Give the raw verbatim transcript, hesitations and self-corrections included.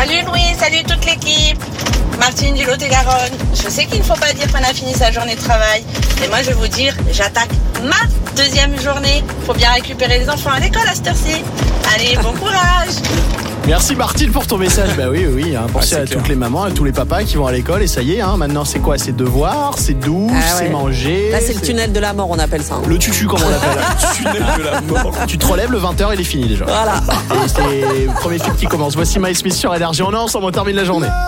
Salut Louis, salut toute l'équipe. Martine du Lot-et-Garonne. Je sais qu'il ne faut pas dire qu'on a fini sa journée de travail, mais moi je vais vous dire, j'attaque ma deuxième journée. Faut bien récupérer les enfants à l'école à cette heure-ci. Allez, bon courage. Merci Martine pour ton message. Bah oui, oui, hein, pensez Ah, à clair. toutes les mamans, à tous les papas qui vont à l'école et ça y est, hein, maintenant c'est quoi? C'est devoir, c'est douche, Ah ouais. c'est manger. Là, c'est le tunnel de la mort, on appelle ça. hein. Le tutu, comme on l'appelle. Tunnel de la mort. Tu te relèves, le vingt heures, il est fini déjà. Voilà. Et c'est le premier film qui commence. Voici Miles Smith sur Énergie. On est ensemble, on termine la journée.